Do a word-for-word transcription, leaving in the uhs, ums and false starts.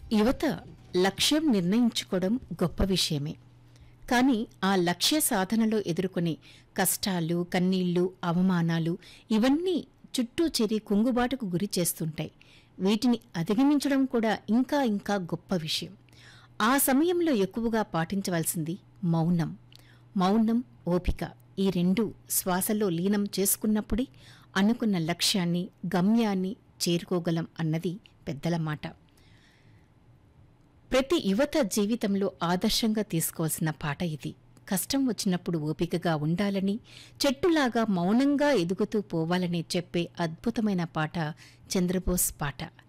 యువత లక్ష్యం నిర్ణయించుకోవడం గొప్ప విషయమే. కానీ ఆ లక్ష్య సాధనలో ఎదుర్కొనే కష్టాలు, కన్నీళ్లు, అవమానాలు ఇవన్నీ చుట్టూ చేరి కుంగుబాటుకు గురి చేస్తుంటాయి. వీటిని అధిగమించడం కూడా ఇంకా ఇంకా గొప్ప విషయం. ఆ సమయంలో ఎక్కువగా పాటించవలసింది మౌనం. మౌనం, ఓపిక ఈ రెండు శ్వాసలో లీనం చేసుకున్నప్పుడే అనుకున్న లక్ష్యాన్ని, గమ్యాన్ని చేరుకోగలం అన్నది పెద్దల మాట. ప్రతి యువత జీవితంలో ఆదర్శంగా తీసుకోవాల్సిన పాట ఇది. కష్టం వచ్చినప్పుడు ఓపికగా ఉండాలని, చెట్టులాగా మౌనంగా ఎదుగుతూ పోవాలని చెప్పే అద్భుతమైన పాట చంద్రబోస్ పాట.